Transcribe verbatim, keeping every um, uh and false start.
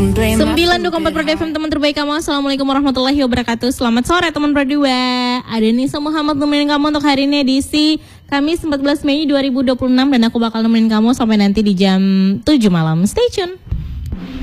sembilan dua koma empat Pro F M, teman terbaik kamu. Assalamualaikum warahmatullahi wabarakatuh. Selamat sore teman berdua. Ada Nisa Muhammad nemenin kamu untuk hari ini edisi Kamis empat belas Mei dua ribu dua puluh enam. Dan aku bakal nemenin kamu sampai nanti di jam tujuh malam. Stay tune.